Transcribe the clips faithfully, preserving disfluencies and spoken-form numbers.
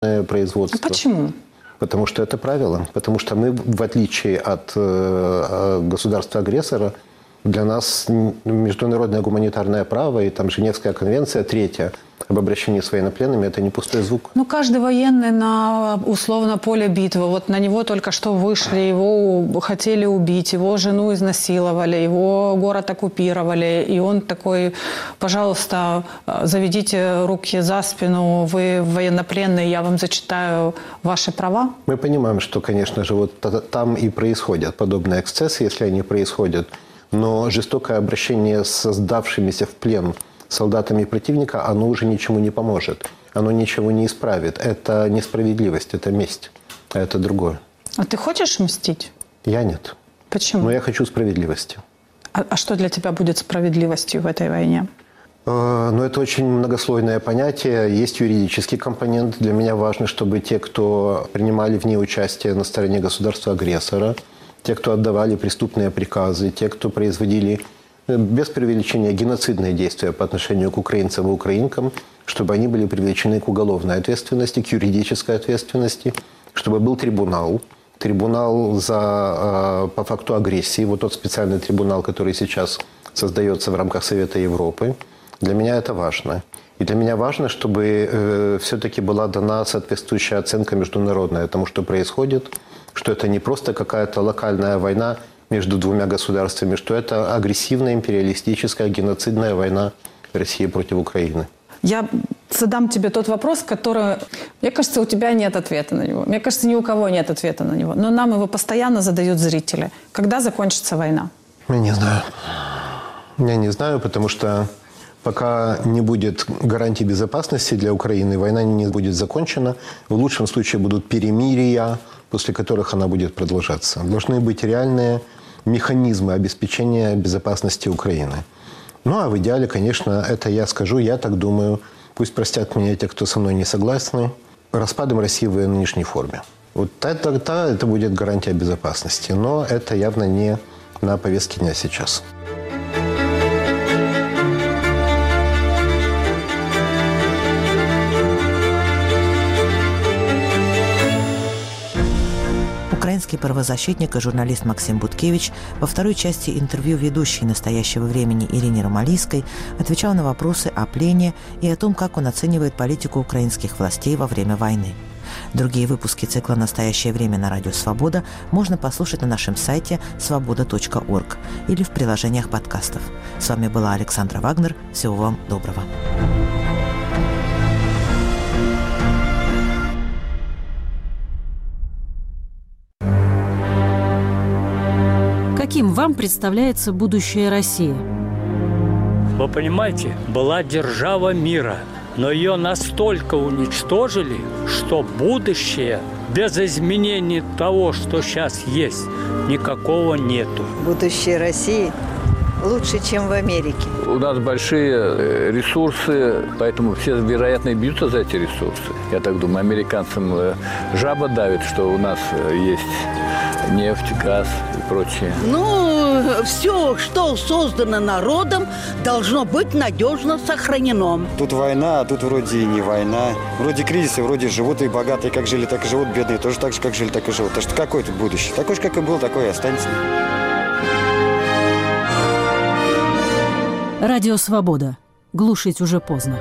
производство. Почему? Потому что это правило. Потому что мы, в отличие от э, государства-агрессора, для нас международное гуманитарное право и там Женевская конвенция, третья, об обращении с военнопленными, это не пустой звук. Ну, каждый военный на, условно, поле битвы. Вот на него только что вышли, его хотели убить, его жену изнасиловали, его город оккупировали. И он такой: пожалуйста, заведите руки за спину, вы военнопленные, я вам зачитаю ваши права. Мы понимаем, что, конечно же, вот там и происходят подобные эксцессы, если они происходят. Но жестокое обращение с сдавшимися в плен солдатами противника, оно уже ничему не поможет. Оно ничего не исправит. Это несправедливость, это месть. А это другое. А ты хочешь мстить? Я нет. Почему? Но я хочу справедливости. А, а что для тебя будет справедливостью в этой войне? Э, ну, это очень многослойное понятие. Есть юридический компонент. Для меня важно, чтобы те, кто принимали в ней участие на стороне государства-агрессора, те, кто отдавали преступные приказы, те, кто производили, без преувеличения, геноцидные действия по отношению к украинцам и украинкам, чтобы они были привлечены к уголовной ответственности, к юридической ответственности, чтобы был трибунал, трибунал за, по факту агрессии, вот тот специальный трибунал, который сейчас создается в рамках Совета Европы. Для меня это важно. И для меня важно, чтобы э, все-таки была дана соответствующая оценка международная тому, что происходит, что это не просто какая-то локальная война между двумя государствами, что это агрессивная, империалистическая, геноцидная война России против Украины. Я задам тебе тот вопрос, который, мне кажется, у тебя нет ответа на него. Мне кажется, ни у кого нет ответа на него. Но нам его постоянно задают зрители. Когда закончится война? Я не знаю. Я не знаю, потому что пока не будет гарантий безопасности для Украины, война не будет закончена. В лучшем случае будут перемирия, после которых она будет продолжаться. Должны быть реальные механизмы обеспечения безопасности Украины. Ну, а в идеале, конечно, это я скажу, я так думаю, пусть простят меня те, кто со мной не согласны, распадом России в ее нынешней форме. Вот это, это, это будет гарантия безопасности. Но это явно не на повестке дня сейчас. Украинский правозащитник и журналист Максим Буткевич во второй части интервью ведущей «Настоящего времени» Ирине Ромалийской отвечал на вопросы о плене и о том, как он оценивает политику украинских властей во время войны. Другие выпуски цикла «Настоящее время» на Радио Свобода можно послушать на нашем сайте свобода точка орг или в приложениях подкастов. С вами была Александра Вагнер. Всего вам доброго. Каким вам представляется будущее России? Вы понимаете, была держава мира, но ее настолько уничтожили, что будущее без изменений того, что сейчас есть, никакого нету. Будущее России лучше, чем в Америке. У нас большие ресурсы, поэтому все, вероятно, бьются за эти ресурсы. Я так думаю, американцам жаба давит, что у нас есть нефть, газ и прочее. Ну, все, что создано народом, должно быть надежно сохранено. Тут война, а тут вроде и не война. Вроде кризисы, вроде живут и богатые, как жили, так и живут, бедные тоже так же, как жили, так и живут. Так что какое тут будущее? Такое же, как и было, такое и останется. Радио Свобода. Глушить уже поздно.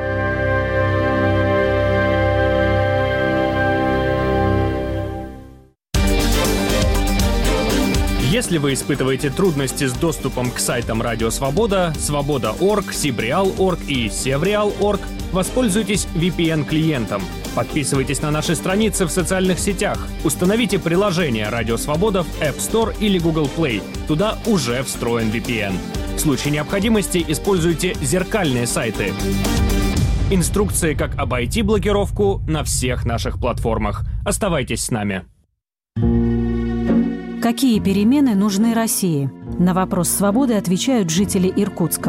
Если вы испытываете трудности с доступом к сайтам Радио Свобода, Свобода точка орг, Сибриал точка орг и Севриал точка орг, воспользуйтесь ви пи эн-клиентом. Подписывайтесь на наши страницы в социальных сетях. Установите приложение Радио Свобода в App Store или Google Play. Туда уже встроен ви пи эн. В случае необходимости используйте зеркальные сайты. Инструкции, как обойти блокировку, на всех наших платформах. Оставайтесь с нами. Какие перемены нужны России? На вопрос «Свободы» отвечают жители Иркутска.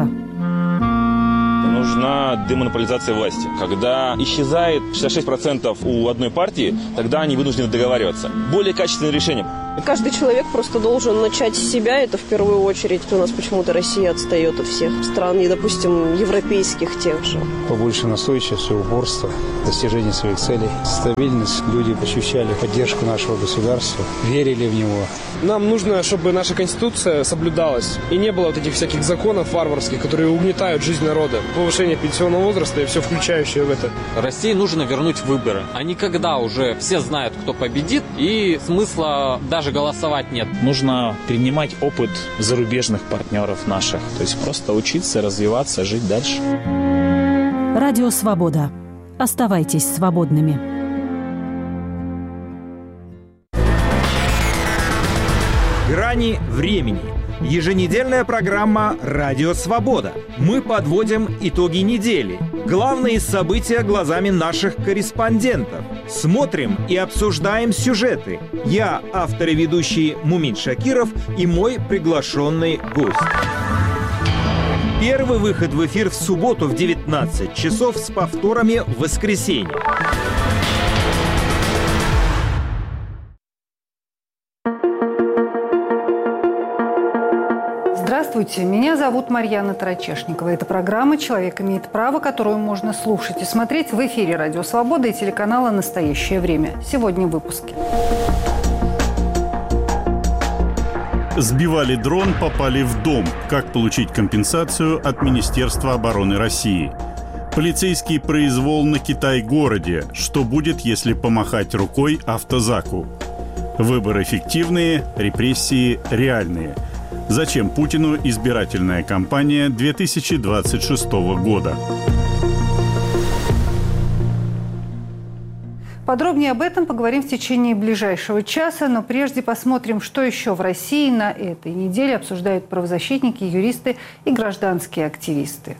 Нужна демонополизация власти. Когда исчезает шестьдесят шесть процентов у одной партии, тогда они вынуждены договариваться. Более качественное решение. Каждый человек просто должен начать с себя, это в первую очередь. У нас почему-то Россия отстает от всех стран, и, допустим, европейских тех же. Побольше настойчивости, упорства, достижения своих целей, стабильность. Люди ощущали поддержку нашего государства, верили в него. Нам нужно, чтобы наша Конституция соблюдалась, и не было вот этих всяких законов варварских, которые угнетают жизнь народа. Повышение пенсионного возраста и все включающее в это. России нужно вернуть выборы. А не когда уже все знают, кто победит, и смысла даже голосовать нет. Нужно перенимать опыт зарубежных партнеров наших. То есть просто учиться, развиваться, жить дальше. Радио «Свобода». Оставайтесь свободными. Грани времени. Еженедельная программа «Радио Свобода». Мы подводим итоги недели. Главные события глазами наших корреспондентов. Смотрим и обсуждаем сюжеты. Я, автор и ведущий Мумин Шакиров, и мой приглашенный гость. Первый выход в эфир в субботу в девятнадцать часов с повторами в воскресенье. Здравствуйте, меня зовут Марьяна Тарачешникова. Это программа «Человек имеет право», которую можно слушать и смотреть в эфире «Радио Свобода» и телеканала «Настоящее время». Сегодня в выпуске. Сбивали дрон, попали в дом. Как получить компенсацию от Министерства обороны России? Полицейский произвол на Китай-городе. Что будет, если помахать рукой автозаку? Выборы фиктивные, репрессии реальные. Зачем Путину избирательная кампания две тысячи двадцать шестого года? Подробнее об этом поговорим в течение ближайшего часа, но прежде посмотрим, что еще в России на этой неделе обсуждают правозащитники, юристы и гражданские активисты.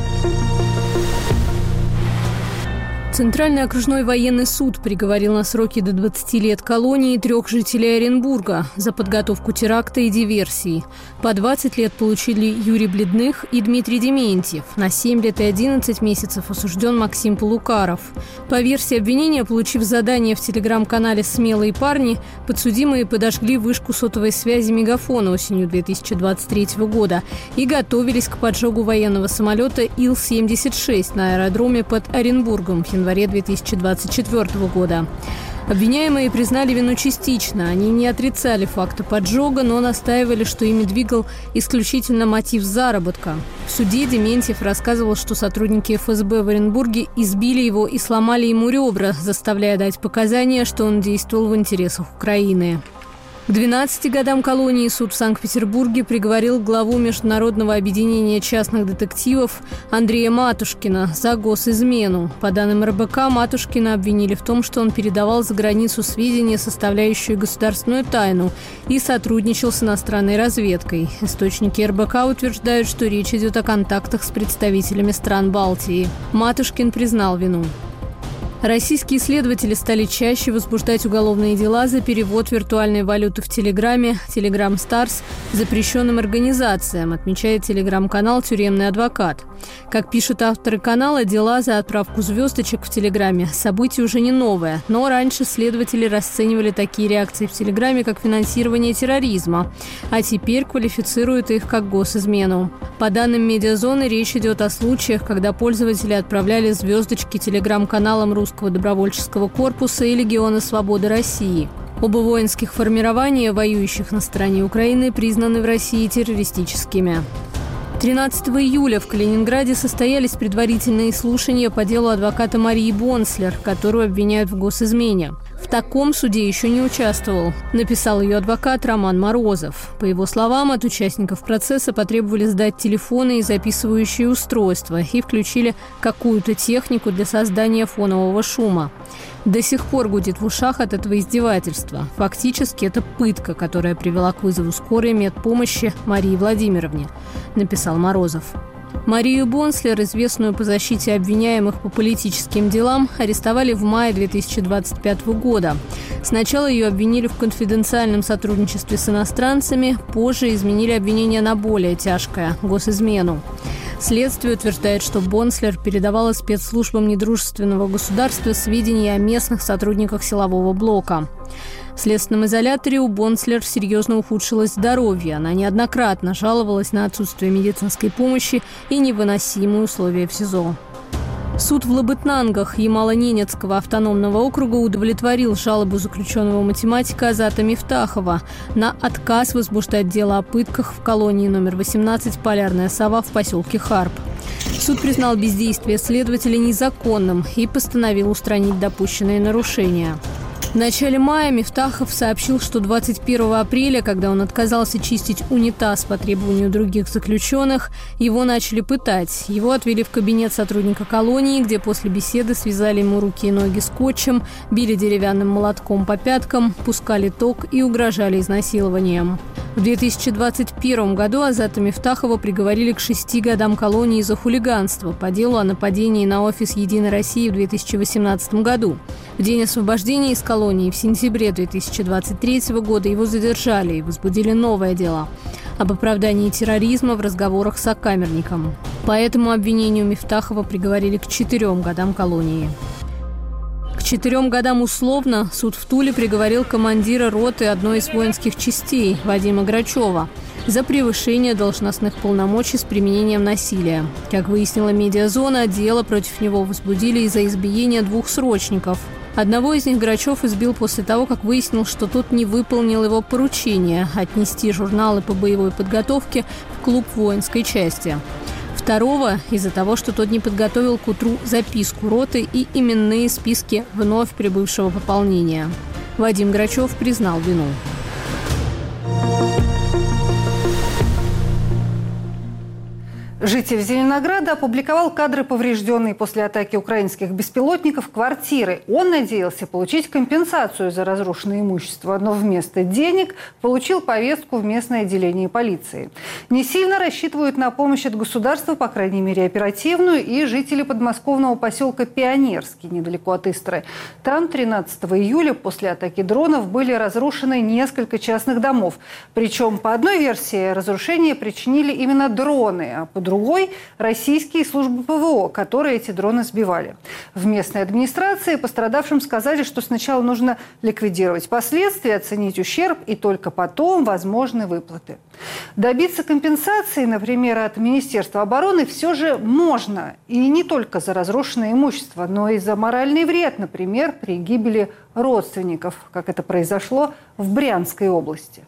Центральный окружной военный суд приговорил на сроки до двадцати лет колонии трех жителей Оренбурга за подготовку теракта и диверсии. По двадцать лет получили Юрий Бледных и Дмитрий Дементьев. На семь лет и одиннадцать месяцев осужден Максим Полукаров. По версии обвинения, получив задание в телеграм-канале «Смелые парни», подсудимые подожгли вышку сотовой связи «Мегафон» осенью две тысячи двадцать третьего года и готовились к поджогу военного самолета Ил семьдесят шесть на аэродроме под Оренбургом в январе две тысячи двадцать четвёртого года. Обвиняемые признали вину частично. Они не отрицали факта поджога, но настаивали, что ими двигал исключительно мотив заработка. В суде Дементьев рассказывал, что сотрудники эф эс бэ в Оренбурге избили его и сломали ему ребра, заставляя дать показания, что он действовал в интересах Украины. К двенадцати годам колонии суд в Санкт-Петербурге приговорил главу Международного объединения частных детективов Андрея Матушкина за госизмену. По данным эр бэ ка, Матушкина обвинили в том, что он передавал за границу сведения, составляющие государственную тайну, и сотрудничал с иностранной разведкой. Источники эр бэ ка утверждают, что речь идет о контактах с представителями стран Балтии. Матушкин признал вину. Российские исследователи стали чаще возбуждать уголовные дела за перевод виртуальной валюты в Телеграме Telegram Stars запрещенным организациям, отмечает телеграм-канал «Тюремный адвокат». Как пишут авторы канала, дела за отправку звездочек в Телеграме – событие уже не новое, но раньше следователи расценивали такие реакции в Телеграме как финансирование терроризма, а теперь квалифицируют их как госизмену. По данным «Медиазоны», речь идет о случаях, когда пользователи отправляли звездочки телеграм-каналам Русского добровольческого корпуса и Легиона Свободы России. Оба воинских формирования, воюющих на стороне Украины, признаны в России террористическими. тринадцатого июля в Калининграде состоялись предварительные слушания по делу адвоката Марии Бонслер, которую обвиняют в госизмене. В таком суде еще не участвовал, написал ее адвокат Роман Морозов. По его словам, от участников процесса потребовали сдать телефоны и записывающие устройства и включили какую-то технику для создания фонового шума. До сих пор гудит в ушах от этого издевательства. Фактически это пытка, которая привела к вызову скорой медпомощи Марии Владимировне, написал Морозов. Марию Бонслер, известную по защите обвиняемых по политическим делам, арестовали в мае две тысячи двадцать пятого года. Сначала ее обвинили в конфиденциальном сотрудничестве с иностранцами, позже изменили обвинение на более тяжкое – госизмену. Следствие утверждает, что Бонслер передавала спецслужбам недружественного государства сведения о местных сотрудниках силового блока. В следственном изоляторе у Бонслер серьезно ухудшилось здоровье. Она неоднократно жаловалась на отсутствие медицинской помощи и невыносимые условия в СИЗО. Суд в Лабытнангах Ямало-Ненецкого автономного округа удовлетворил жалобу заключенного математика Азата Мифтахова на отказ возбуждать дело о пытках в колонии номер восемнадцать «Полярная сова» в поселке Харп. Суд признал бездействие следователя незаконным и постановил устранить допущенные нарушения. В начале мая Мифтахов сообщил, что двадцать первого апреля, когда он отказался чистить унитаз по требованию других заключенных, его начали пытать. Его отвели в кабинет сотрудника колонии, где после беседы связали ему руки и ноги скотчем, били деревянным молотком по пяткам, пускали ток и угрожали изнасилованием. В две тысячи двадцать первом году Азата Мифтахова приговорили к шести годам колонии за хулиганство по делу о нападении на офис «Единой России» в две тысячи восемнадцатом году. В день освобождения из колонии в сентябре две тысячи двадцать третьего года его задержали и возбудили новое дело об оправдании терроризма в разговорах с сокамерником. По этому обвинению Мифтахова приговорили к четырем годам колонии. К четырем годам условно суд в Туле приговорил командира роты одной из воинских частей Вадима Грачева за превышение должностных полномочий с применением насилия. Как выяснила «Медиазона», дело против него возбудили из-за избиения двух срочников. Одного из них Грачев избил после того, как выяснил, что тот не выполнил его поручение – отнести журналы по боевой подготовке в клуб воинской части. Второго – из-за того, что тот не подготовил к утру записку роты и именные списки вновь прибывшего пополнения. Вадим Грачев признал вину. Житель Зеленограда опубликовал кадры поврежденной после атаки украинских беспилотников квартиры. Он надеялся получить компенсацию за разрушенное имущество, но вместо денег получил повестку в местное отделение полиции. Не сильно рассчитывают на помощь от государства, по крайней мере оперативную, и жители подмосковного поселка Пионерский, недалеко от Истры. Там тринадцатого июля после атаки дронов были разрушены несколько частных домов. Причем по одной версии разрушения причинили именно дроны, а по другой – российские службы ПВО, которые эти дроны сбивали. В местной администрации пострадавшим сказали, что сначала нужно ликвидировать последствия, оценить ущерб и только потом возможны выплаты. Добиться компенсации, например, от Министерства обороны все же можно. И не только за разрушенное имущество, но и за моральный вред, например, при гибели родственников, как это произошло в Брянской области.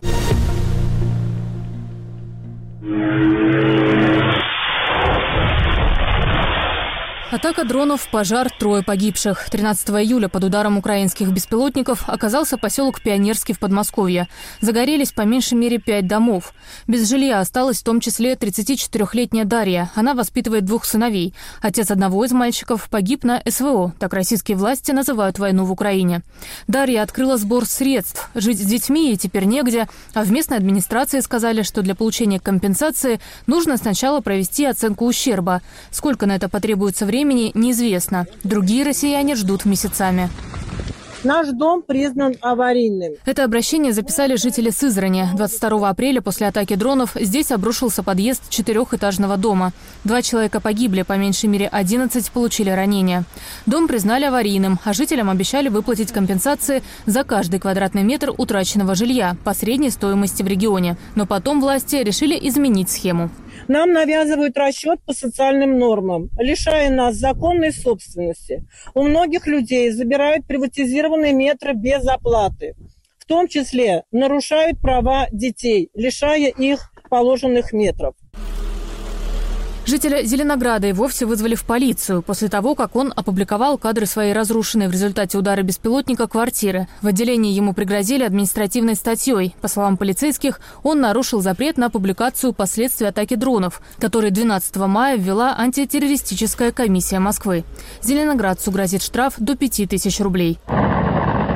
Атака дронов, пожар, трое погибших. тринадцатого июля под ударом украинских беспилотников оказался поселок Пионерский в Подмосковье. Загорелись по меньшей мере пять домов. Без жилья осталась в том числе тридцатичетырёхлетняя Дарья. Она воспитывает двух сыновей. Отец одного из мальчиков погиб на СВО. Так российские власти называют войну в Украине. Дарья открыла сбор средств. Жить с детьми ей теперь негде. А в местной администрации сказали, что для получения компенсации нужно сначала провести оценку ущерба. Сколько на это потребуется времени, Времени неизвестно. Другие россияне ждут месяцами. Наш дом признан аварийным. Это обращение записали жители Сызрани. двадцать второго апреля после атаки дронов здесь обрушился подъезд четырехэтажного дома. Два человека погибли, по меньшей мере одиннадцать получили ранения. Дом признали аварийным, а жителям обещали выплатить компенсации за каждый квадратный метр утраченного жилья по средней стоимости в регионе. Но потом власти решили изменить схему. Нам навязывают расчет по социальным нормам, лишая нас законной собственности. У многих людей забирают приватизированные метры без оплаты. В том числе нарушают права детей, лишая их положенных метров. Жителя Зеленограда и вовсе вызвали в полицию после того, как он опубликовал кадры своей разрушенной в результате удара беспилотника квартиры. В отделении ему пригрозили административной статьей. По словам полицейских, он нарушил запрет на публикацию последствий атаки дронов, который двенадцатого мая ввела антитеррористическая комиссия Москвы. Зеленоградцу грозит штраф до пяти тысяч рублей.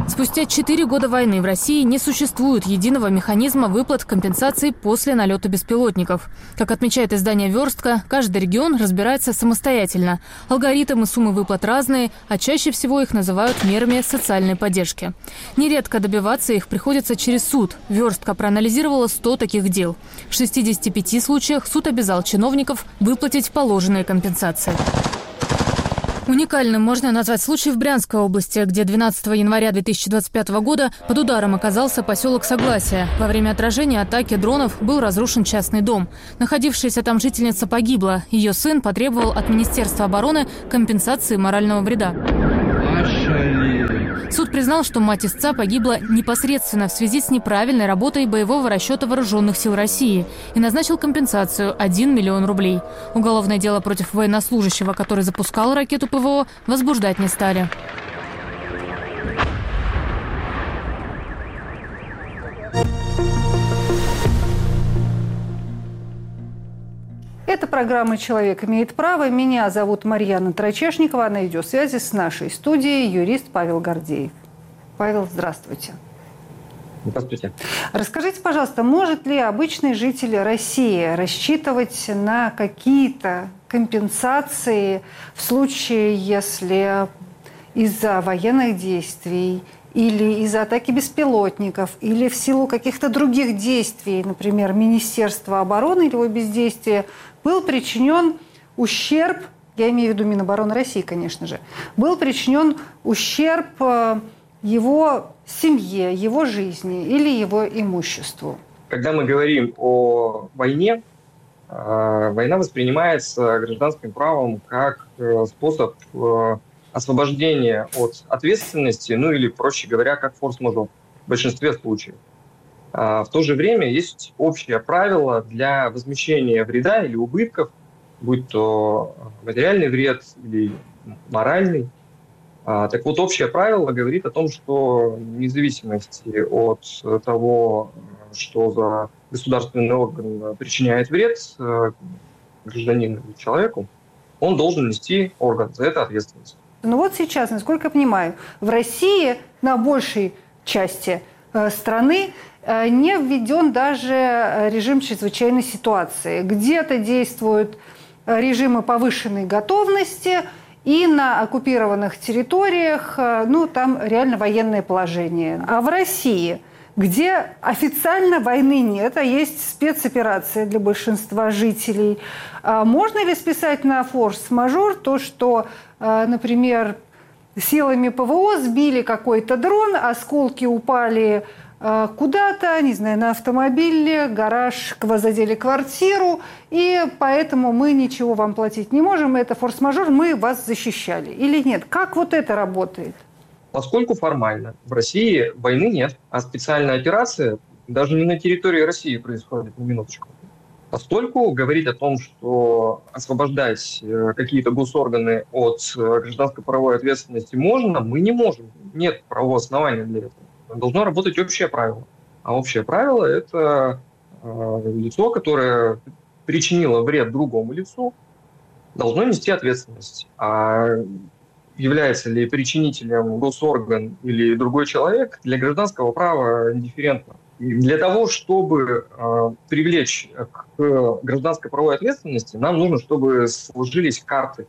Спустя четыре года войны в России не существует единого механизма выплат компенсаций после налета беспилотников. Как отмечает издание «Верстка», каждый регион разбирается самостоятельно. Алгоритмы и суммы выплат разные, а чаще всего их называют мерами социальной поддержки. Нередко добиваться их приходится через суд. «Верстка» проанализировала сто таких дел. В шестидесяти пяти случаях суд обязал чиновников выплатить положенные компенсации. Уникальным можно назвать случай в Брянской области, где двенадцатого января две тысячи двадцать пятого года под ударом оказался поселок Согласие. Во время отражения атаки дронов был разрушен частный дом. Находившаяся там жительница погибла. Ее сын потребовал от Министерства обороны компенсации морального вреда. Суд признал, что мать истца погибла непосредственно в связи с неправильной работой боевого расчета вооруженных сил России и назначил компенсацию – один миллион рублей. Уголовное дело против военнослужащего, который запускал ракету ПВО, возбуждать не стали. Это программа «Человек имеет право». Меня зовут Марьяна Трачешникова. На видеосвязи с нашей студией юрист Павел Гордеев. Павел, здравствуйте. Здравствуйте. Расскажите, пожалуйста, может ли обычный житель России рассчитывать на какие-то компенсации в случае, если из-за военных действий или из-за атаки беспилотников, или в силу каких-то других действий, например, Министерства обороны или его бездействия, был причинен ущерб, я имею в виду Минобороны России, конечно же, был причинен ущерб его семье, его жизни или его имуществу? Когда мы говорим о войне, война воспринимается гражданским правом как способ освобождения от ответственности, ну или, проще говоря, как форс-мажор в большинстве случаев. В то же время есть общее правило для возмещения вреда или убытков, будь то материальный вред или моральный. Так вот, общее правило говорит о том, что вне зависимости от того, что за государственный орган причиняет вред гражданину или человеку, он должен нести орган за это ответственность. Ну вот сейчас, насколько я понимаю, в России на большей части э, страны э, не введен даже режим чрезвычайной ситуации. Где-то действуют режимы повышенной готовности, и на оккупированных территориях, э, ну, там реально военное положение. А в России, где официально войны нет, а есть спецоперация для большинства жителей, э, можно ли списать на форс-мажор то, что, э, например, силами ПВО сбили какой-то дрон, осколки упали э, куда-то, не знаю, на автомобиле, гараж, задели квартиру, и поэтому мы ничего вам платить не можем, это форс-мажор, мы вас защищали. Или нет? Как вот это работает? Поскольку формально в России войны нет, а специальная операция даже не на территории России происходит, на минуточку. Постольку говорить о том, что освобождать какие-то госорганы от гражданско-правовой ответственности можно, мы не можем. Нет правового основания для этого. Должно работать общее правило. А общее правило – это лицо, которое причинило вред другому лицу, должно нести ответственность. А является ли причинителем госорган или другой человек, для гражданского права индифферентно. И для того, чтобы э, привлечь к гражданской правовой ответственности, нам нужно, чтобы сложились карты,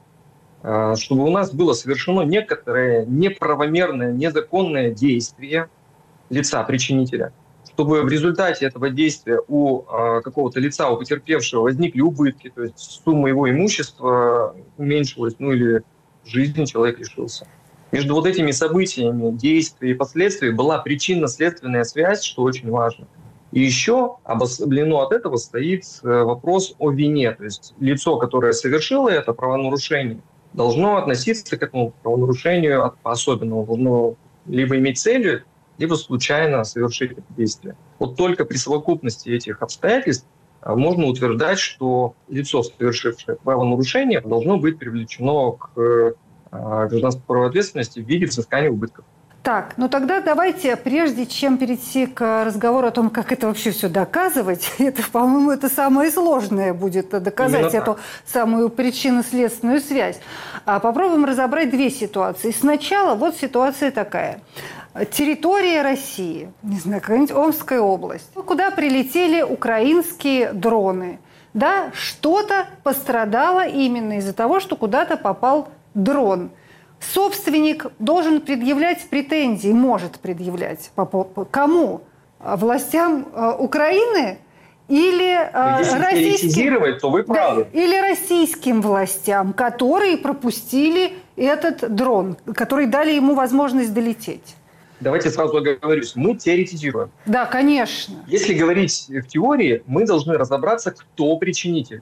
э, чтобы у нас было совершено некоторое неправомерное, незаконное действие лица причинителя, чтобы в результате этого действия у э, какого-то лица, у потерпевшего, возникли убытки, то есть сумма его имущества уменьшилась, ну или жизни человек лишился. Между вот этими событиями, действия и последствия была причинно-следственная связь, что очень важно. И еще обособлено от этого стоит вопрос о вине. То есть лицо, которое совершило это правонарушение, должно относиться к этому правонарушению по-особенному. Должно либо иметь целью, либо случайно совершить это действие. Вот только при совокупности этих обстоятельств можно утверждать, что лицо, совершившее правонарушение, должно быть привлечено к гражданской правовой ответственности в виде взыскания убытков. Так, ну тогда давайте, прежде чем перейти к разговору о том, как это вообще все доказывать, это, по-моему, это самое сложное будет доказать эту самую причинно-следственную связь. А попробуем разобрать две ситуации. Сначала вот ситуация такая. Территория России, не знаю, какая-нибудь Омская область, куда прилетели украинские дроны. Да, что-то пострадало именно из-за того, что куда-то попал дрон. Собственник должен предъявлять претензии, может предъявлять. Кому? Властям Украины или Если российским? То вы правы. Да, или российским властям, которые пропустили этот дрон, которые дали ему возможность долететь? Давайте сразу оговорюсь. Мы теоретизируем. Да, конечно. Если говорить в теории, мы должны разобраться, кто причинитель.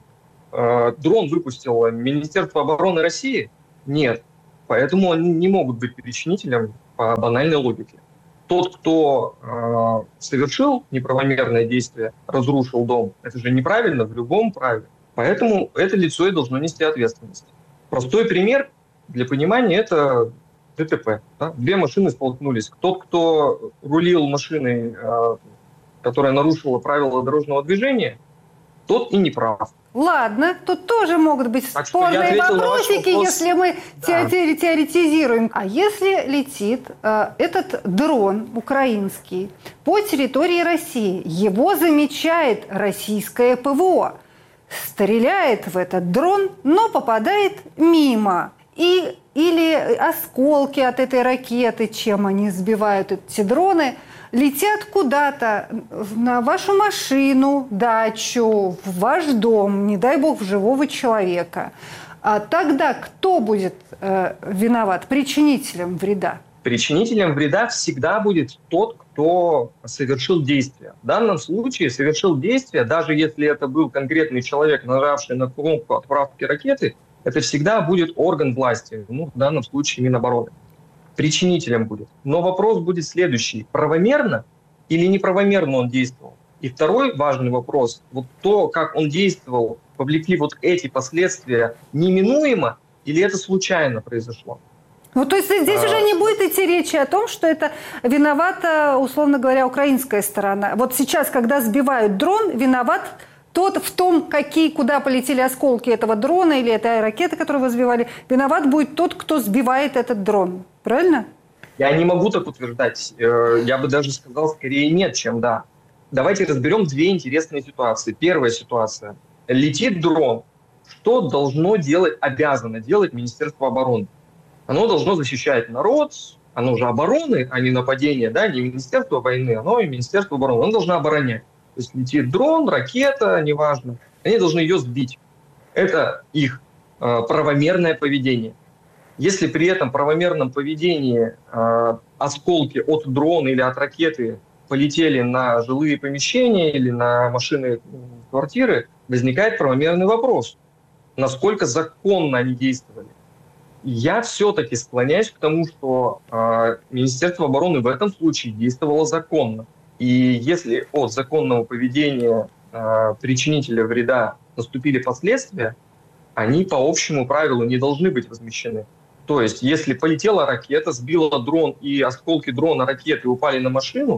Дрон выпустило Министерство обороны России? Нет. Поэтому они не могут быть причинителем по банальной логике. Тот, кто э, совершил неправомерное действие, разрушил дом, это же неправильно в любом праве. Поэтому это лицо и должно нести ответственность. Простой пример для понимания – это ДТП. Да? Две машины столкнулись. Тот, кто рулил машиной, э, которая нарушила правила дорожного движения, тот и не прав. Ладно, тут тоже могут быть так спорные вопросики, если мы да. теоретизируем. А если летит э, этот дрон украинский по территории России, его замечает российское ПВО, стреляет в этот дрон, но попадает мимо. И, или осколки от этой ракеты, чем они сбивают эти дроны, летят куда-то на вашу машину, дачу, в ваш дом, не дай бог, в живого человека. А тогда кто будет э, виноват, причинителем вреда? Причинителем вреда всегда будет тот, кто совершил действие. В данном случае совершил действие, даже если это был конкретный человек, нажавший на кнопку отправки ракеты, это всегда будет орган власти, ну, в данном случае Минобороны. Причинителем будет. Но вопрос будет следующий. Правомерно или неправомерно он действовал? И второй важный вопрос. Вот то, как он действовал, повлекли вот эти последствия неминуемо или это случайно произошло? Ну, то есть здесь а... уже не будет идти речи о том, что это виновата, условно говоря, украинская сторона. Вот сейчас, когда сбивают дрон, виноват тот в том, какие, куда полетели осколки этого дрона или этой ракеты, которую вы сбивали, виноват будет тот, кто сбивает этот дрон. Правильно? Я не могу так утверждать. Я бы даже сказал, скорее нет, чем да. Давайте разберем две интересные ситуации. Первая ситуация. Летит дрон. Что должно делать, обязано делать Министерство обороны? Оно должно защищать народ, оно же обороны, а не нападение, да, не Министерство войны, оно и Министерство обороны. Оно должно оборонять. То есть летит дрон, ракета, неважно. Они должны ее сбить. Это их э, правомерное поведение. Если при этом правомерном поведении э, осколки от дрона или от ракеты полетели на жилые помещения или на машины, квартиры, возникает правомерный вопрос. Насколько законно они действовали? Я все-таки склоняюсь к тому, что э, Министерство обороны в этом случае действовало законно. И если от законного поведения э, причинителя вреда наступили последствия, они по общему правилу не должны быть возмещены. То есть, если полетела ракета, сбила дрон, и осколки дрона, ракеты упали на машину,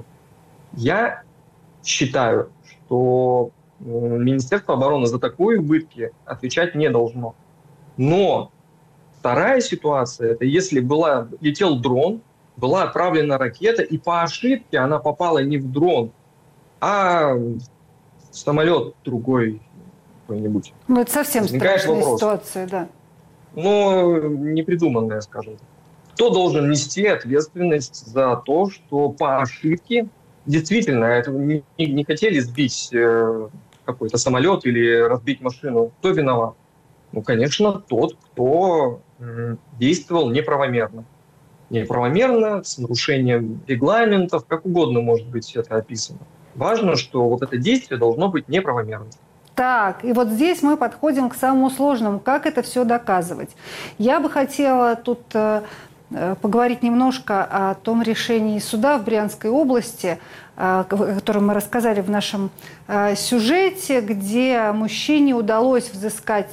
я считаю, что Министерство обороны за такие убытки отвечать не должно. Но вторая ситуация, это если была, летел дрон, была отправлена ракета, и по ошибке она попала не в дрон, а в самолет другой какой-нибудь. Ну, это совсем возникает страшная вопрос. Ситуация, да. Но непридуманная, скажем так. Кто должен нести ответственность за то, что по ошибке действительно это не, не хотели сбить э, какой-то самолет или разбить машину? Кто виноват? Ну, конечно, тот, кто э, действовал неправомерно. Неправомерно, с нарушением регламентов, как угодно может быть это описано. Важно, что вот это действие должно быть неправомерным. Так, и вот здесь мы подходим к самому сложному. Как это все доказывать? Я бы хотела тут э, поговорить немножко о том решении суда в Брянской области, э, о котором мы рассказали в нашем э, сюжете, где мужчине удалось взыскать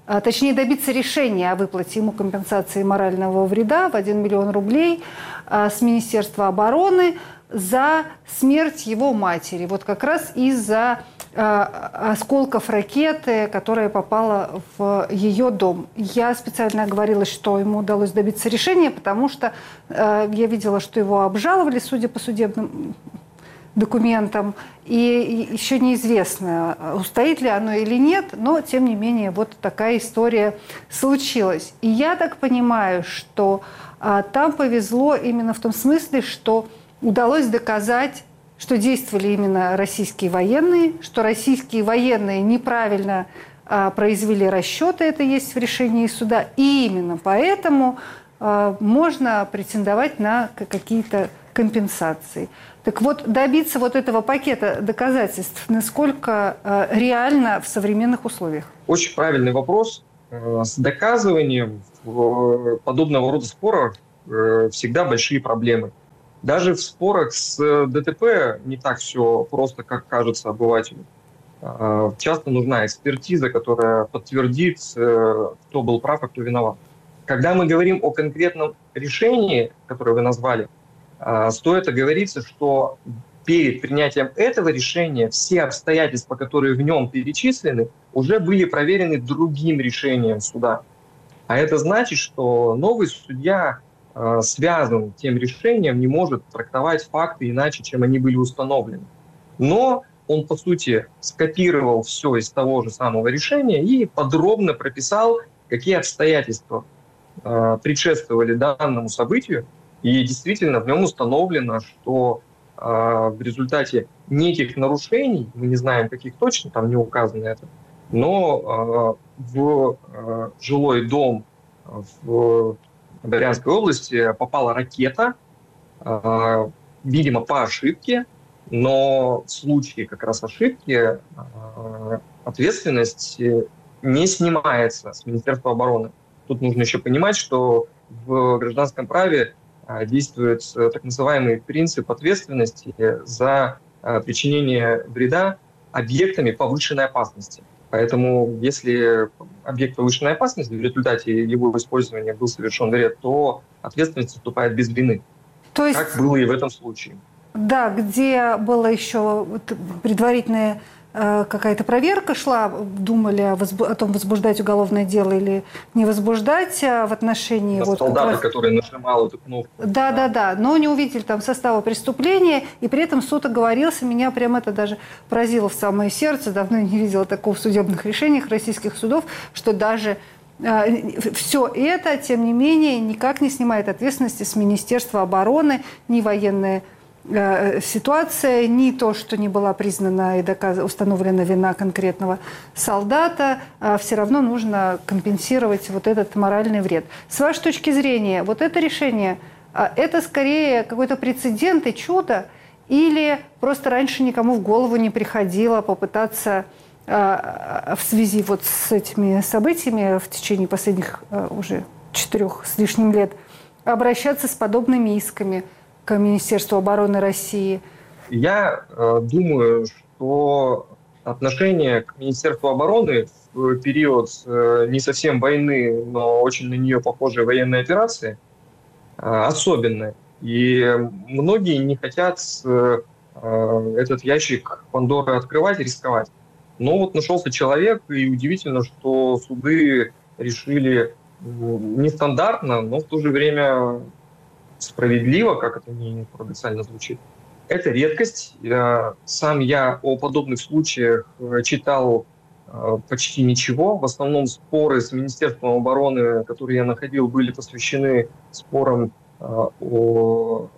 а, точнее добиться решения о выплате ему компенсации морального вреда в один миллион рублей а, с Министерства обороны за смерть его матери. Вот как раз из-за осколков ракеты, которая попала в ее дом. Я специально оговорилась, что ему удалось добиться решения, потому что э, я видела, что его обжаловали, судя по судебным документам, и еще неизвестно, устоит ли оно или нет, но, тем не менее, вот такая история случилась. И я так понимаю, что э, там повезло именно в том смысле, что удалось доказать, что действовали именно российские военные, что российские военные неправильно а, произвели расчеты, это есть в решении суда, и именно поэтому а, можно претендовать на какие-то компенсации. Так вот, добиться вот этого пакета доказательств, насколько а, реально в современных условиях? Очень правильный вопрос. С доказыванием в подобного рода спорах всегда большие проблемы. Даже в спорах с ДТП не так все просто, как кажется обывателю. Часто нужна экспертиза, которая подтвердит, кто был прав, а кто виноват. Когда мы говорим о конкретном решении, которое вы назвали, стоит оговориться, что перед принятием этого решения все обстоятельства, которые в нем перечислены, уже были проверены другим решением суда. А это значит, что новый судья связан тем решением, не может трактовать факты иначе, чем они были установлены. Но он, по сути, скопировал все из того же самого решения и подробно прописал, какие обстоятельства э, предшествовали данному событию. И действительно в нем установлено, что э, в результате неких нарушений, мы не знаем, каких точно, там не указано это, но э, в э, жилой дом в Брянской области попала ракета, э, видимо, по ошибке, но в случае как раз ошибки э, ответственность не снимается с Министерства обороны. Тут нужно еще понимать, что в гражданском праве э, действует так называемый принцип ответственности за э, причинение вреда объектами повышенной опасности. Поэтому, если объект повышенной опасности, в результате его использования был совершен вред, то ответственность наступает без вины. То есть, как было и в этом случае. Да, где была еще предварительная э, какая-то проверка шла, думали о, возбу- о том, возбуждать уголовное дело или не возбуждать в отношении... Вот, солдата, раз... который нажимал эту кнопку. Да, да, да, но не увидели там состава преступления, и при этом суд оговорился. Меня прям это даже поразило в самое сердце. Давно не видела такого в судебных решениях российских судов, что даже э, все это, тем не менее, никак не снимает ответственности с Министерства обороны, ни военные ситуация, ни то, что не была признана и доказ... установлена вина конкретного солдата, а все равно нужно компенсировать вот этот моральный вред. С вашей точки зрения, вот это решение, это скорее какой-то прецедент и чудо, или просто раньше никому в голову не приходило попытаться в связи вот с этими событиями в течение последних уже четырех с лишним лет обращаться с подобными исками к Министерству обороны России? Я э, думаю, что отношение к Министерству обороны в период э, не совсем войны, но очень на нее похожей военной операции э, особенное. И многие не хотят э, этот ящик Пандоры открывать и рисковать. Но вот нашелся человек, и удивительно, что суды решили нестандартно, но в то же время справедливо, как это не парадоксально звучит. Это редкость. Сам я о подобных случаях читал почти ничего. В основном споры с Министерством обороны, которые я находил, были посвящены спорам о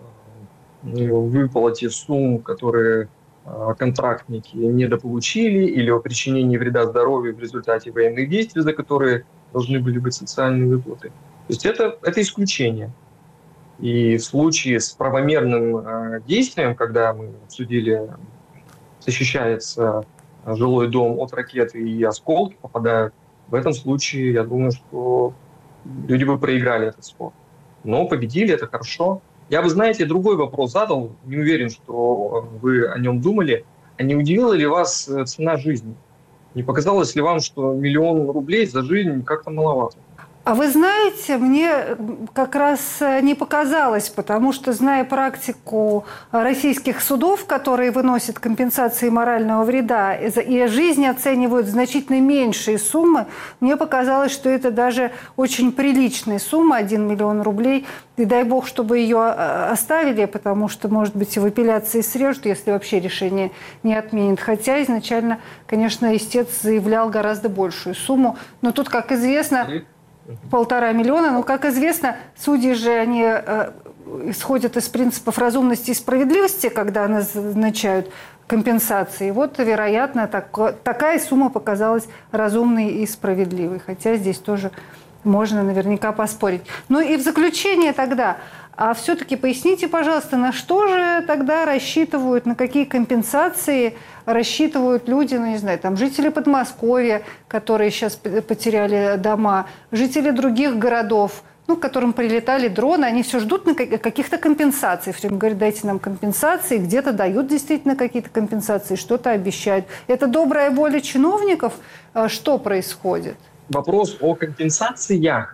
выплате сумм, которые контрактники недополучили, или о причинении вреда здоровью в результате военных действий, за которые должны были быть социальные выплаты. То есть это, это исключение. И в случае с правомерным э, действием, когда мы обсудили, защищается жилой дом от ракеты и осколки попадают, в этом случае, я думаю, что люди бы проиграли этот спор. Но победили, это хорошо. Я бы, знаете, другой вопрос задал, не уверен, что вы о нем думали. А не удивила ли вас цена жизни? Не показалось ли вам, что миллион рублей за жизнь как-то маловато? А вы знаете, мне как раз не показалось, потому что, зная практику российских судов, которые выносят компенсации морального вреда и жизнь оценивают значительно меньшие суммы, мне показалось, что это даже очень приличная сумма, один миллион рублей. И дай бог, чтобы ее оставили, потому что, может быть, и в апелляции срежут, если вообще решение не отменят. Хотя изначально, конечно, истец заявлял гораздо большую сумму. Но тут, как известно... Полтора миллиона. Но, как известно, судьи же, они э, исходят из принципов разумности и справедливости, когда назначают компенсации. Вот, вероятно, так, такая сумма показалась разумной и справедливой. Хотя здесь тоже можно наверняка поспорить. Ну и в заключение тогда... А все-таки поясните, пожалуйста, на что же тогда рассчитывают, на какие компенсации рассчитывают люди, ну, не знаю, там, жители Подмосковья, которые сейчас потеряли дома, жители других городов, ну, к которым прилетали дроны, они все ждут на каких-то компенсаций. Все время говорят, дайте нам компенсации, где-то дают действительно какие-то компенсации, что-то обещают. Это добрая воля чиновников? Что происходит? Вопрос о компенсациях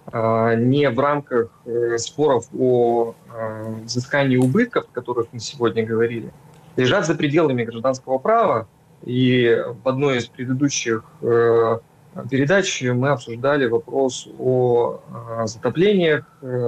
не в рамках споров о взыскании убытков, о которых мы сегодня говорили, лежат за пределами гражданского права. И в одной из предыдущих передач мы обсуждали вопрос о затоплениях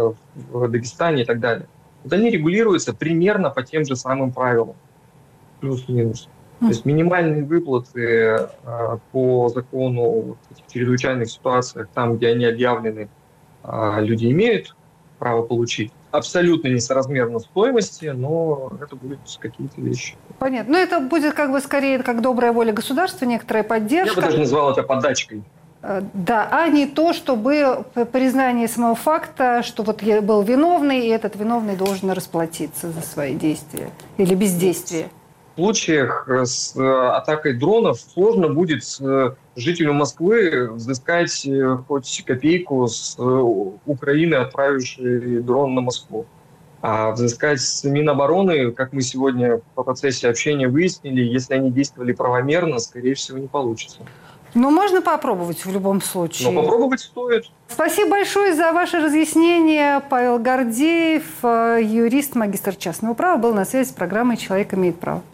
в Дагестане и так далее. Вот они регулируются примерно по тем же самым правилам, плюс-минус. То есть минимальные выплаты по закону в этих чрезвычайных ситуациях, там, где они объявлены, люди имеют право получить. Абсолютно несоразмерно стоимости, но это будут какие-то вещи. Понятно. Но это будет как бы скорее как добрая воля государства, некоторая поддержка. Я бы даже назвал это подачкой. Да, а не то, чтобы признание самого факта, что вот я был виновный, и этот виновный должен расплатиться за свои действия или бездействие. В случаях с атакой дронов сложно будет жителю Москвы взыскать хоть копейку с Украины, отправившей дрон на Москву. А взыскать с Минобороны, как мы сегодня по процессе общения выяснили, если они действовали правомерно, скорее всего, не получится. Но можно попробовать в любом случае. Но попробовать стоит. Спасибо большое за ваше разъяснение. Павел Гордеев, юрист, магистр частного права, был на связи с программой «Человек имеет право».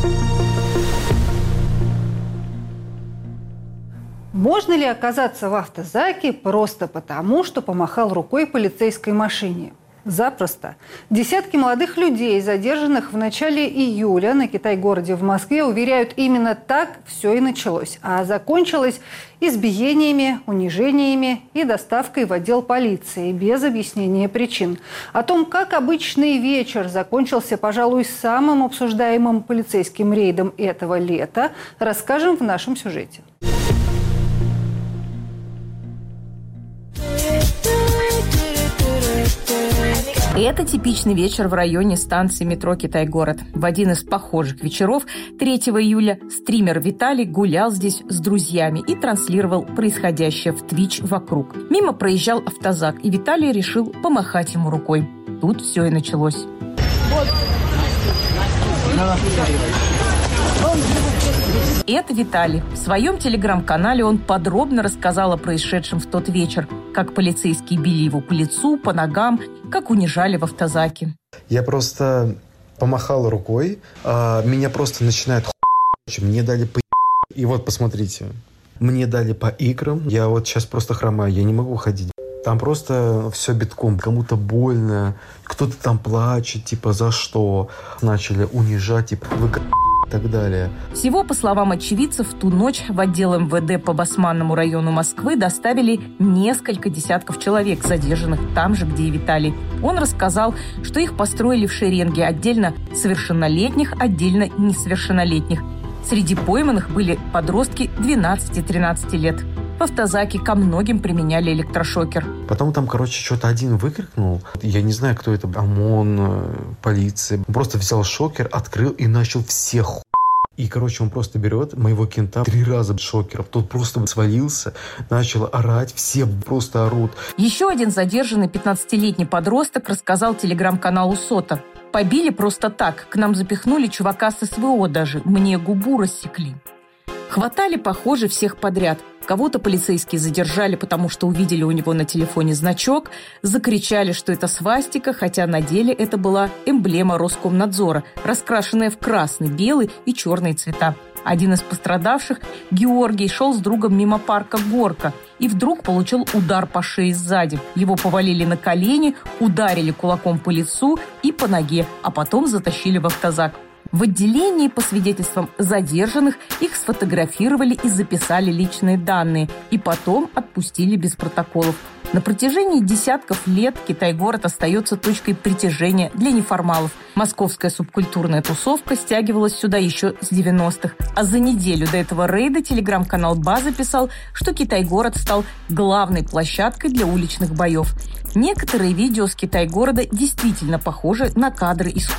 Можно ли оказаться в автозаке просто потому, что помахал рукой полицейской машине? Запросто. Десятки молодых людей, задержанных в начале июля на Китай-городе в Москве, уверяют, именно так все и началось. А закончилось избиениями, унижениями и доставкой в отдел полиции без объяснения причин. О том, как обычный вечер закончился, пожалуй, самым обсуждаемым полицейским рейдом этого лета, расскажем в нашем сюжете. Это типичный вечер в районе станции метро «Китай-город». В один из похожих вечеров третьего июля стример Виталий гулял здесь с друзьями и транслировал происходящее в Twitch вокруг. Мимо проезжал автозак, и Виталий решил помахать ему рукой. Тут все и началось. Это Виталий. В своем телеграм-канале он подробно рассказал о происшедшем в тот вечер, как полицейские били его по лицу, по ногам, как унижали в автозаке. Я просто помахал рукой, а меня просто начинает хуй, мне дали по и вот посмотрите, мне дали по икрам, я вот сейчас просто хромаю, я не могу ходить. Там просто все битком, кому-то больно, кто-то там плачет, типа за что, начали унижать, типа вы и так далее. Всего, по словам очевидцев, в ту ночь в отдел эм вэ дэ по Басманному району Москвы доставили несколько десятков человек, задержанных там же, где и Виталий. Он рассказал, что их построили в шеренге, отдельно совершеннолетних, отдельно несовершеннолетних. Среди пойманных были подростки двенадцати-тринадцати лет. В автозаке ко многим применяли электрошокер. Потом там, короче, что-то один выкрикнул. Я не знаю, кто это. ОМОН, полиция. Он просто взял шокер, открыл и начал всех ху... И, короче, он просто берет моего кента три раза шокером. Тот просто свалился, начал орать. Все просто орут. Еще один задержанный пятнадцатилетний подросток рассказал телеграм-каналу Сота. Побили просто так. К нам запихнули чувака с эс вэ о даже. Мне губу рассекли. Хватали, похоже, всех подряд. Кого-то полицейские задержали, потому что увидели у него на телефоне значок, закричали, что это свастика, хотя на деле это была эмблема Роскомнадзора, раскрашенная в красный, белый и черный цвета. Один из пострадавших, Георгий, шел с другом мимо парка «Горка» и вдруг получил удар по шее сзади. Его повалили на колени, ударили кулаком по лицу и по ноге, а потом затащили в автозак. В отделении, по свидетельствам задержанных, их сфотографировали и записали личные данные, и потом отпустили без протоколов. На протяжении десятков лет Китай-город остается точкой притяжения для неформалов. Московская субкультурная тусовка стягивалась сюда еще с девяностых. А за неделю до этого рейда телеграм-канал «База» писал, что Китай-город стал главной площадкой для уличных боев. Некоторые видео с Китай-города действительно похожи на кадры из